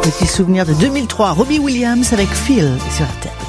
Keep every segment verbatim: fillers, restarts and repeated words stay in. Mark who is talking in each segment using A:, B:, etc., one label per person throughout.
A: Petit souvenir de deux mille trois, Robbie Williams avec Phil sur R T L.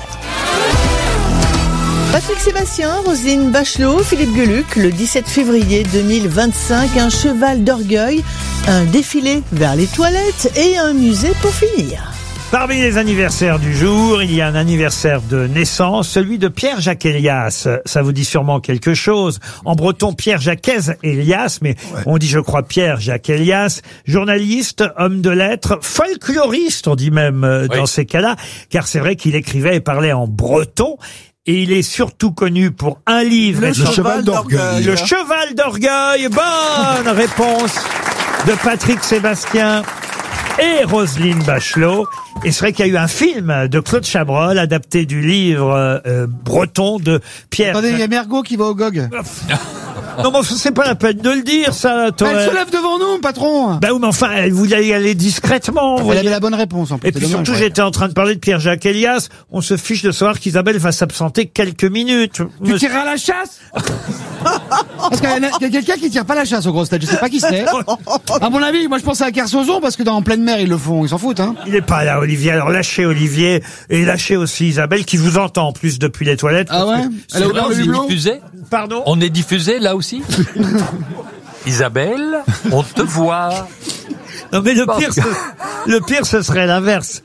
A: Patrick Sébastien, Roselyne Bachelot, Philippe Geluck, le dix-sept février deux mille vingt-cinq, un cheval d'orgueil, un défilé vers les toilettes et un musée pour finir.
B: Parmi les anniversaires du jour, il y a un anniversaire de naissance, celui de Pierre-Jacques Elias. Ça vous dit sûrement quelque chose. En breton, Pierre-Jacques Elias, mais ouais. On dit, je crois, Pierre-Jacques Elias. Journaliste, homme de lettres, folkloriste, on dit même euh, oui. dans ces cas-là, car c'est vrai qu'il écrivait et parlait en breton. Et il est surtout connu pour un livre.
C: Le cheval, cheval d'orgueil.
B: Le cheval d'orgueil. Bonne réponse de Patrick Sébastien et Roselyne Bachelot. Et c'est vrai qu'il y a eu un film de Claude Chabrol adapté du livre euh, breton de Pierre.
C: Attendez, il y a Mergo qui va au G O G.
B: Non, mais c'est pas la peine de le dire, ça, toi.
C: Elle se lève devant nous, patron.
B: Bah oui, mais enfin, elle voulait y aller discrètement.
C: Elle avait la bonne réponse, en plus.
B: Et puis surtout, ouais. J'étais en train de parler de Pierre-Jacques Elias. On se fiche de savoir qu'Isabelle va s'absenter quelques minutes.
C: Tu me... tireras la chasse? Parce qu'il y a, y a quelqu'un qui tire pas la chasse aux grosses têtes. Je sais pas qui c'est. À mon avis, moi je pensais à Kersozon parce que dans en pleine mer ils le font, ils s'en foutent, hein.
B: Il est pas là, Olivier. Alors lâchez Olivier et lâchez aussi Isabelle qui vous entend en plus depuis les toilettes.
C: Ah ouais?
D: Alors là, on est diffusé?
B: Pardon?
D: On est diffusé là aussi? Isabelle, on te voit.
B: Non mais le pire, ce, le pire ce serait l'inverse.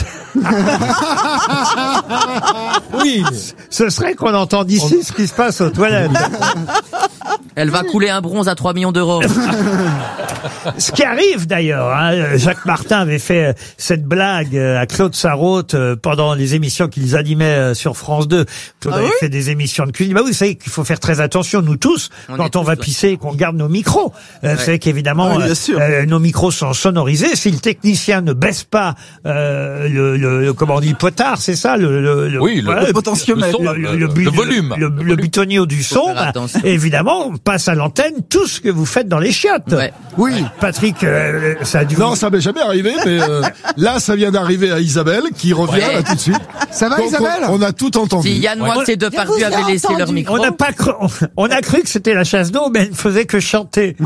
B: Oui, ce serait qu'on entende ici ce qui se passe aux toilettes.
E: Elle va couler un bronze à trois millions d'euros.
B: Ce qui arrive d'ailleurs, hein, Jacques Martin avait fait cette blague à Claude Sarraute pendant les émissions qu'ils animaient sur France deux. Claude ah avait oui fait des émissions de cuisine. Bah oui, vous savez qu'il faut faire très attention, nous tous, on quand on tous va pisser et qu'on garde nos micros. Ouais. Vous savez qu'évidemment, oui, euh, nos micros sont sonorisés. Si le technicien ne baisse pas euh, le, le, le comment on dit, le potard, c'est ça, le, le, le
D: oui, le,
B: voilà,
D: le potentiomètre, le, le, le, le volume,
B: le, le, le butonio du son. Bah, évidemment, on passe à l'antenne tout ce que vous faites dans les chiottes.
E: Ouais.
C: Oui.
B: Patrick, euh, ça a dû...
F: Non, ça m'est jamais arrivé, mais euh, là, ça vient d'arriver à Isabelle, qui revient ouais. là tout de suite.
C: Ça va,
F: donc,
C: Isabelle?
F: on, on a tout entendu.
E: Si Yann Moix et Depardieu avaient laissé
A: entendu.
E: leur micro.
B: On n'a pas cru, on, on a cru que c'était la chasse d'eau, mais elle ne faisait que chanter.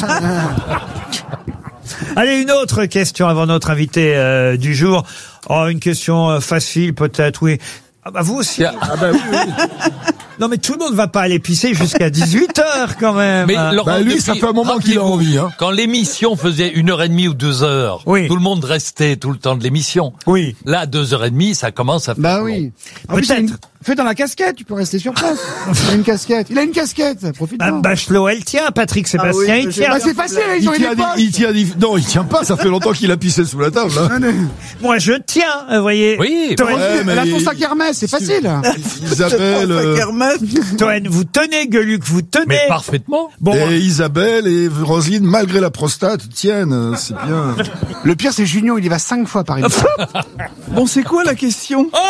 B: Allez, une autre question avant notre invité euh, du jour. Oh, une question euh, facile peut-être, oui. Ah bah vous aussi.
F: Ah bah oui, oui.
B: Non mais tout le monde va pas aller pisser jusqu'à dix-huit heures quand même.
D: Mais
B: hein.
D: Laurent,
F: bah lui,
D: depuis,
F: ça fait un moment qu'il a envie. Hein.
D: Quand l'émission faisait une heure et demie ou deux heures,
B: oui.
D: tout le monde restait tout le temps de l'émission.
B: Oui.
D: Là, deux heures et demie, ça commence à faire.
C: Bah oui. En plus, une... fais dans la casquette, tu peux rester sur place. Il a une casquette. Il a une casquette. Profite-en.
B: Madame Bachelot, elle tient. Patrick Sébastien,
C: ah oui,
B: il tient.
C: Bah c'est facile, ils
F: il
C: ont
F: tient,
C: une
F: il tient, non, il tient pas. Ça fait longtemps qu'il a pissé sous la table. Hein.
B: Moi, je tiens. Vous voyez.
D: Oui.
B: Toen,
C: ouais, elle a
F: il...
C: son sac Hermès, c'est facile.
F: Isabelle. Euh...
B: Toen, vous tenez, Geluck, vous tenez.
D: Mais parfaitement.
F: Bon, et Isabelle et Roselyne, malgré la prostate, tiennent. C'est bien.
C: Le pire, c'est Junio, il y va cinq fois par émission.
G: Bon, c'est quoi la question?
D: Oh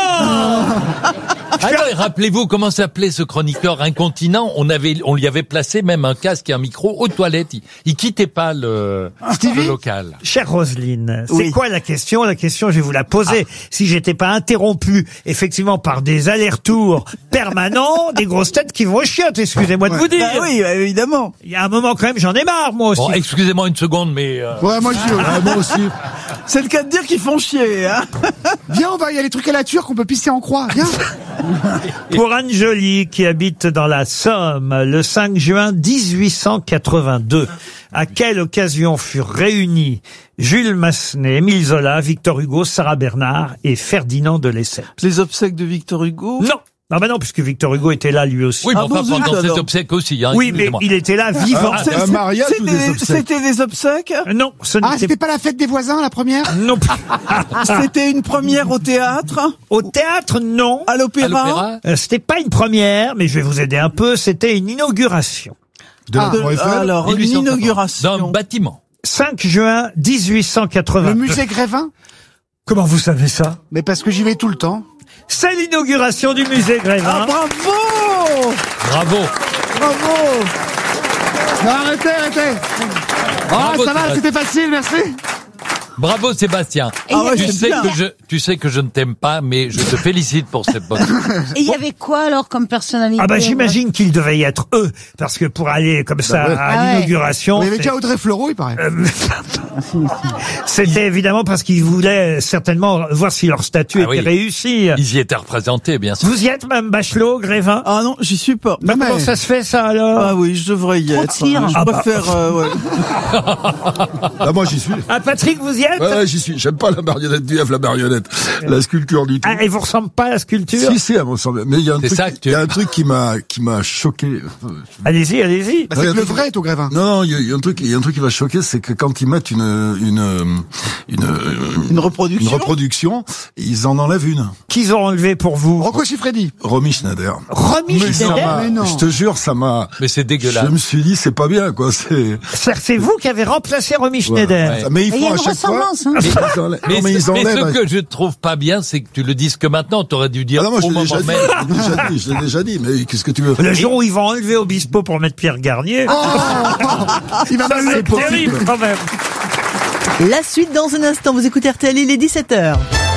D: Alors, rappelez-vous comment s'appelait ce chroniqueur incontinent? On avait, on lui avait placé même un casque et un micro aux toilettes. Il, il quittait pas le, le local.
B: Chère Roselyne, c'est
G: oui.
B: quoi la question? La question, je vais vous la poser. Ah. Si j'étais pas interrompu, effectivement, par des allers-retours permanents, des grosses têtes qui vont aux chiottes, excusez-moi de
G: ouais.
B: vous dire.
G: Bah oui, bah, évidemment.
B: Il y a un moment quand même, j'en ai marre, moi aussi.
D: Bon, excusez-moi une seconde, mais... Euh...
C: Ouais, moi, je...
F: ah, moi aussi.
G: C'est le cas de dire qu'ils font chier, hein.
C: Viens, on va, il y a les trucs à la turque, on peut pisser en croix. Viens.
B: Pour Anne Joly, qui habite dans la Somme, le cinq juin dix-huit cent quatre-vingt-deux, à quelle occasion furent réunis Jules Massenet, Émile Zola, Victor Hugo, Sarah Bernard et Ferdinand de Lesseps?
G: Les obsèques de Victor Hugo?
B: Non. Ah bah non, puisque Victor Hugo était là lui aussi.
D: Oui, mais
G: ah
D: enfin,
G: bon,
D: pendant ses
G: alors.
D: obsèques aussi. Hein,
B: oui, mais il était là vivant.
F: Ah, un mariage ou des obsèques?
G: C'était des obsèques?
B: Non, ce
C: Ah,
B: n'était
C: c'était pas la fête des voisins, la première?
B: non.
G: C'était une première au théâtre?
B: Au théâtre, non.
G: À l'opéra?
B: Euh, c'était pas une première, mais je vais vous aider un peu. C'était une inauguration.
F: De la
G: Ah,
F: Tour Eiffel?
G: alors, une inauguration.
D: D'un bâtiment.
B: cinq juin dix-huit cent quatre-vingt.
C: Le musée Grévin?
B: Comment vous savez ça?
C: Mais parce que j'y vais tout le temps.
B: C'est l'inauguration du musée Grévin.
G: Ah, bravo!
D: Bravo.
G: Bravo!
C: Non, arrêtez, arrêtez. Oh,
D: Bravo,
C: ça va,
D: Thérèse.
C: c'était facile, merci.
D: Bravo Sébastien.
G: Ah ouais,
D: tu,
G: c'est
D: sais
G: bien.
D: que je, tu sais que je ne t'aime pas, mais je te félicite pour cette bonne.
H: Et il y avait quoi alors comme personnalité?
B: Ah bah j'imagine qu'il devait y être eux, parce que pour aller comme ça
F: Bah ouais.
B: à
H: Ah ouais.
B: l'inauguration,
C: Il y avait
B: c'est-
C: déjà Audrey Fleurot, il paraît.
B: euh, c'était évidemment parce qu'ils voulaient certainement voir si leur statut
D: Ah oui.
B: était réussi.
D: Ils y étaient représentés, bien sûr.
B: Vous y êtes, Mme Bachelot, Grévin?
G: Ah non, j'y suis pas.
B: Bah,
C: mais-
B: Comment ça se fait ça alors?
G: Ah oui, je devrais y
H: Trop de
G: être.
H: cire.
G: Je
B: Ah bah.
G: préfère, euh, ouais.
F: Ah, moi, j'y suis.
B: Ah Patrick, vous y êtes?
F: Ouais, ouais, j'y suis. J'aime pas la marionnette du F, la marionnette. La sculpture du tout.
B: Ah, et vous ressemble pas à la sculpture?
F: Si, si, elle me ressemble. Mais il y a un
D: C'est
F: truc,
D: ça que tu-
F: il y a un truc qui m'a, qui m'a choqué.
B: Allez-y, allez-y.
C: Bah, c'est
F: Ouais,
C: que le
F: un truc-
C: vrai est au Grévin.
F: Non, non, il y, a- il y a un truc, il y a un truc qui m'a choqué, c'est que quand ils mettent une, une, une,
G: Une
F: une
G: reproduction.
F: reproduction, ils en enlèvent une.
B: Qu'ils ont enlevé pour vous?
C: Rocco Siffredi.
F: Romy Schneider.
B: Romy
F: Mais ça
B: Schneider.
F: m'a-
C: Mais non.
F: je te jure, ça m'a,
D: Mais c'est dégueulasse.
F: je me suis dit, c'est pas bien, quoi, c'est,
B: C'est c'est vous qui avez remplacé Romy Schneider.
D: Ouais.
F: mais ils
H: Et il y a
F: font à
H: une
F: chaque fois.
H: ressemblance, hein.
F: Mais ils enlèvent-
D: Mais,
F: non, mais ils
D: c'est- mais
F: enlèvent.
D: ce que je trouve pas bien, c'est que tu le dises que maintenant. T'aurais dû dire
F: Ah non, moi, je
D: au
F: l'ai déjà
D: moment
F: dit.
D: même.
F: Je l'ai déjà dit, je l'ai déjà dit, mais qu'est-ce que tu veux?
B: Le jour où ils vont enlever Obispo pour mettre Pierre Garnier,
C: Il va
B: ça
C: mal
B: c'est
C: le possible.
B: terrible quand même.
A: La suite dans un instant, vous écoutez R T L, il est dix-sept heures.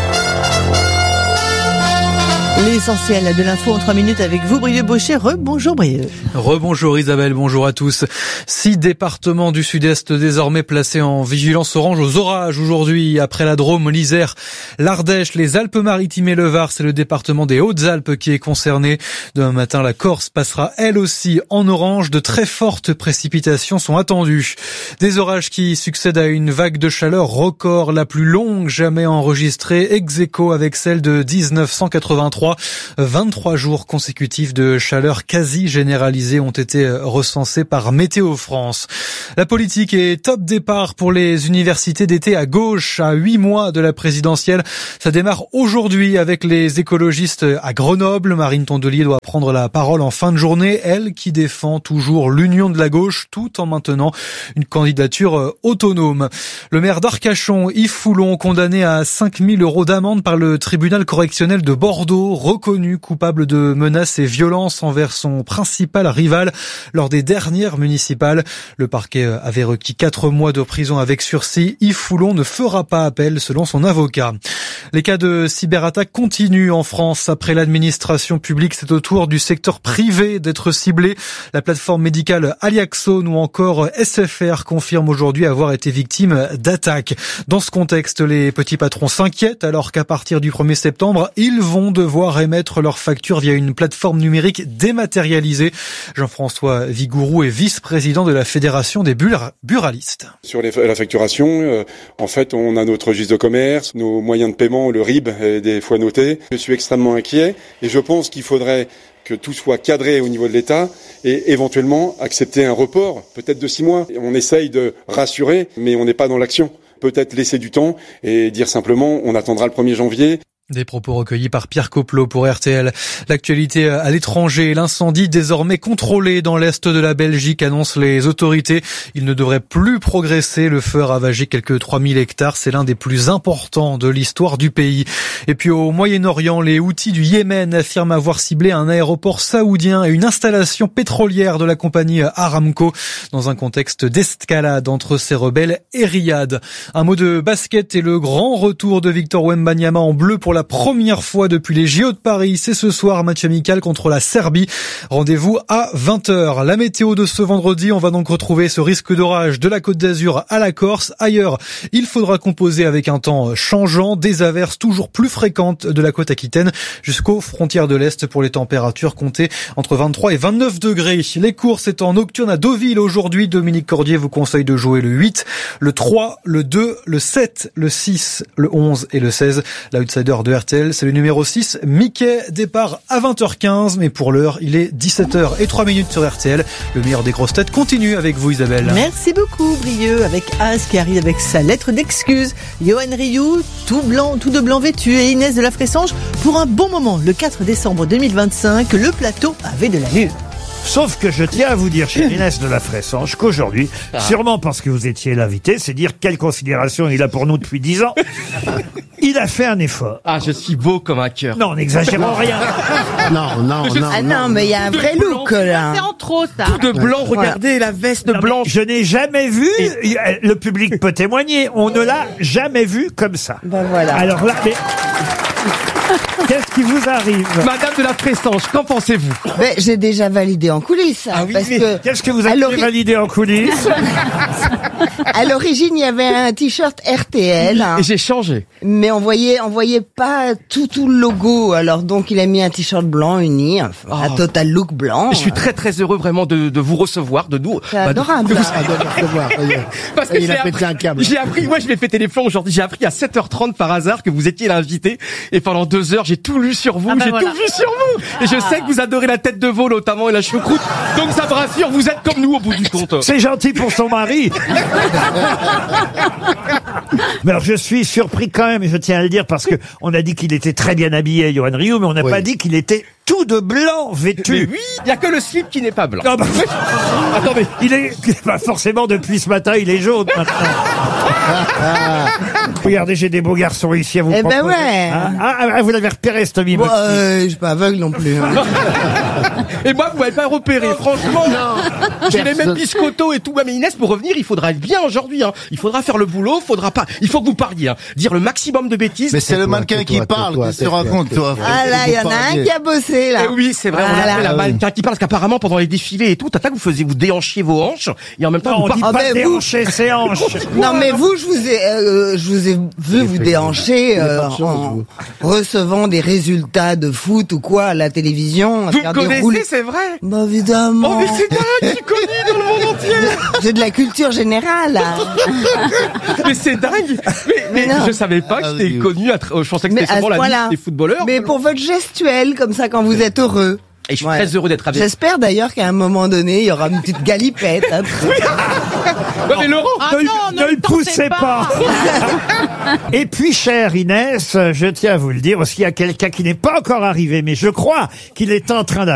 A: L'essentiel de l'info en trois minutes avec vous, Brieux Baucher. Re-bonjour Brieux.
I: Rebonjour Isabelle, bonjour à tous. Six départements du sud-est désormais placés en vigilance orange aux orages aujourd'hui, après la Drôme, l'Isère, l'Ardèche, les Alpes-Maritimes et le Var. C'est le département des Hautes-Alpes qui est concerné. Demain matin, la Corse passera elle aussi en orange. De très fortes précipitations sont attendues. Des orages qui succèdent à une vague de chaleur record, la plus longue jamais enregistrée, ex aequo avec celle de dix-neuf cent quatre-vingt-trois. vingt-trois jours consécutifs de chaleur quasi généralisée ont été recensés par Météo France. La politique est top départ pour les universités d'été à gauche, à huit mois de la présidentielle. Ça démarre aujourd'hui avec les écologistes à Grenoble. Marine Tondelier doit prendre la parole en fin de journée, elle qui défend toujours l'union de la gauche tout en maintenant une candidature autonome. Le maire d'Arcachon, Yves Foulon, condamné à cinq mille euros d'amende par le tribunal correctionnel de Bordeaux, reconnu coupable de menaces et violences envers son principal rival lors des dernières municipales. Le parquet avait requis quatre mois de prison avec sursis. Yves Foulon ne fera pas appel selon son avocat. Les cas de cyberattaque continuent en France. Après l'administration publique, c'est au tour du secteur privé d'être ciblé. La plateforme médicale Aliaxone ou encore S F R confirment aujourd'hui avoir été victimes d'attaques. Dans ce contexte, les petits patrons s'inquiètent alors qu'à partir du premier septembre, ils vont devoir émettre leurs factures via une plateforme numérique dématérialisée. Jean-François Vigourou est vice-président de la Fédération des buralistes.
J: Sur les, la facturation, euh, en fait, on a notre registre de commerce, nos moyens de paiement, le R I B est des fois noté. Je suis extrêmement inquiet et je pense qu'il faudrait que tout soit cadré au niveau de l'État et éventuellement accepter un report, peut-être de six mois. On essaye de rassurer, mais on n'est pas dans l'action. Peut-être laisser du temps et dire simplement on attendra le premier janvier.
I: Des propos recueillis par Pierre Coplot pour R T L. L'actualité à l'étranger, l'incendie désormais contrôlé dans l'est de la Belgique, annoncent les autorités. Il ne devrait plus progresser. Le feu a ravagé quelques trois mille hectares. C'est l'un des plus importants de l'histoire du pays. Et puis au Moyen-Orient, les Houthis du Yémen affirment avoir ciblé un aéroport saoudien et une installation pétrolière de la compagnie Aramco dans un contexte d'escalade entre ces rebelles et Riyad. Un mot de basket et le grand retour de Victor Wembanyama en bleu pour la première fois depuis les J O de Paris. C'est ce soir, match amical contre la Serbie. Rendez-vous à vingt heures. La météo de ce vendredi, on va donc retrouver ce risque d'orage de la Côte d'Azur à la Corse. Ailleurs, il faudra composer avec un temps changeant, des averses toujours plus fréquentes de la côte aquitaine jusqu'aux frontières de l'Est pour les températures comptées entre vingt-trois et vingt-neuf degrés. Les courses étant nocturnes à Deauville aujourd'hui, Dominique Cordier vous conseille de jouer le huit, le trois, le deux, le sept, le six, le onze et le seize. L'outsider de R T L, c'est le numéro six, Mickey, départ à vingt heures quinze, mais pour l'heure, il est dix-sept heures et trois minutes sur R T L. Le meilleur des grosses têtes continue avec vous, Isabelle.
A: Merci beaucoup, Brieux, avec Az qui arrive avec sa lettre d'excuse. Johan Rioux, tout blanc, tout de blanc vêtu, et Inès de la Fressange pour un bon moment. Le quatre décembre deux mille vingt-cinq, le plateau avait de l'allure.
B: Sauf que je tiens à vous dire, chez Inès de la Fressange, qu'aujourd'hui,
E: Ah.
B: sûrement parce que vous étiez l'invité, c'est dire quelle considération il a pour nous depuis dix ans, Il a fait un effort.
K: Ah, je suis beau comme un cœur.
B: Non, n'exagérons rien.
F: Non, non, non.
H: Ah non, mais il y a un vrai look là.
L: C'est en trop, ça.
K: Tout de blanc, regardez la veste
B: Non, mais
K: blanche.
B: je n'ai jamais vu, le public peut témoigner, on ne l'a jamais vu comme ça.
H: Ben voilà.
B: Alors là, mais... Qu'est-ce qui vous arrive?
K: Madame de la Fressange, qu'en pensez-vous?
H: Ben, j'ai déjà validé en coulisses.
K: Ah oui,
H: parce
K: mais
H: que
B: Qu'est-ce que vous
H: à
B: avez
H: l'ori-
B: validé en coulisses?
H: à l'origine, il y avait un t-shirt R T L, hein,
K: Et j'ai changé.
H: mais on voyait, on voyait pas tout, tout le logo. Alors donc, il a mis un t-shirt blanc uni, un, un
K: Oh.
H: total look blanc.
K: Je suis très très heureux vraiment de, de vous recevoir, de nous.
H: C'est
K: bah, de-
H: adorable.
K: de vous-
F: Ah, doit recevoir, ça y est.
K: Parce que
F: Il
K: j'ai
F: a pété
K: appris,
F: un câble.
K: j'ai appris, moi je vais péter les plombs aujourd'hui, j'ai appris à sept heures trente par hasard que vous étiez l'invité et pendant deux heures j'ai tout lu sur vous,
L: Ah bah
K: j'ai
L: voilà.
K: tout vu sur vous et je sais que vous adorez la tête de veau notamment et la choucroute, donc ça me rassure, vous êtes comme nous au bout du compte.
B: C'est gentil pour son mari. Mais alors je suis surpris quand même, et je tiens à le dire, parce que on a dit qu'il était très bien habillé, Yoann Rioux, mais on n'a
F: Oui.
B: pas dit qu'il était tout de blanc
K: Mais
B: vêtu.
K: oui, il y a que le slip qui n'est pas blanc.
B: Ah bah,
K: Attendez,
B: il est bah forcément depuis ce matin, il est jaune maintenant. Regardez, j'ai des beaux garçons ici à vous
H: Eh ben
B: proposer.
H: ouais.
B: Ah, ah, ah, vous l'avez repéré, ce Tommy
H: Bon,
B: Motti.
H: euh, je suis pas aveugle non plus. hein.
K: et moi vous m'avez pas repéré, franchement. J'ai les mêmes biscottos et tout. Ouais, mais Inès, pour revenir, il faudra être bien aujourd'hui. Hein. Il faudra faire le boulot, faudra pas. Il faut que vous parliez, hein. Dire le maximum de bêtises.
F: Mais c'est le
C: Tais-toi,
F: mannequin qui
C: tais-toi,
F: parle,
C: tais-toi,
F: qu'est-ce que tu
C: tais-toi,
F: racontes, toi?
H: Ah là, il y en a un qui a bossé là.
K: Eh oui, c'est vrai, on
H: Voilà.
K: appelle la
F: Ah oui.
K: mannequin qui parle, parce qu'apparemment, pendant les défilés et tout, tata, vous faisiez, vous déhanchiez vos hanches, et en même temps,
B: Non,
K: vous
B: on dit
K: par-
H: Ah
B: pas
H: ben, vous-
B: déhancher ses hanches.
H: Non mais vous, je vous ai, euh, je vous ai vu vous déhancher euh,
F: pas de chance,
H: en
F: vous.
H: recevant des résultats de foot ou quoi à la télévision. à
K: Vous
H: faire
K: me
H: des roules-
K: connaissez, c'est vrai?
H: Bah évidemment.
K: Oh, mais c'est dingue, je suis connu dans le monde entier!
H: J'ai de la culture générale. hein.
K: Mais c'est dingue! Mais, mais
H: Mais non.
K: je savais pas que
F: Ah,
K: j'étais
F: oui.
K: connu, à tra- je pensais que
H: Mais
K: c'était
H: à
K: seulement
H: ce
K: la
H: point-là.
K: liste des footballeurs.
H: Mais pour votre gestuelle, comme ça, quand vous êtes heureux.
K: Et je suis
H: Ouais.
K: très heureux d'être avec vous.
H: J'espère d'ailleurs qu'à un moment donné, il y aura une petite galipette. hein.
K: Ouais, mais Laurent,
L: Ah
B: ne,
L: non,
B: ne
L: ne
B: le
L: le tentez
B: poussez pas.
L: pas.
B: Et puis, chère Inès, je tiens à vous le dire, parce qu'il y a quelqu'un qui n'est pas encore arrivé, mais je crois qu'il est en train d'arriver.